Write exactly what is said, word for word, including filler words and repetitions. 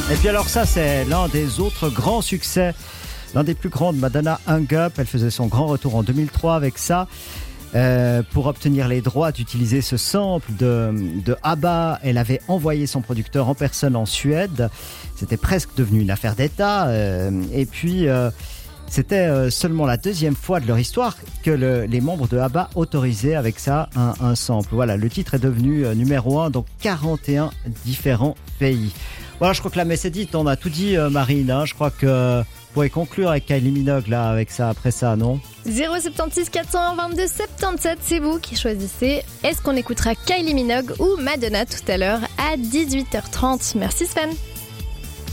Et puis alors ça, c'est l'un des autres grands succès, l'un des plus grands de Madonna, Hung Up. Elle faisait son grand retour en deux mille trois avec ça. Euh, pour obtenir les droits d'utiliser ce sample de, de ABBA, elle avait envoyé son producteur en personne en Suède. C'était presque devenu une affaire d'État. Euh, et puis, euh, c'était euh, seulement la deuxième fois de leur histoire que le, les membres de ABBA autorisaient avec ça un, un sample. Voilà, le titre est devenu euh, numéro un dans quarante et un différents pays. Voilà, je crois que la messe est dite. On a tout dit, euh, Marine. Hein. Je crois que vous pouvez conclure avec Kylie Minogue là, avec ça, après ça, non ? zéro sept six quatre cent vingt-deux soixante-dix-sept, c'est vous qui choisissez. Est-ce qu'on écoutera Kylie Minogue ou Madonna tout à l'heure à dix-huit heures trente ? Merci Sven.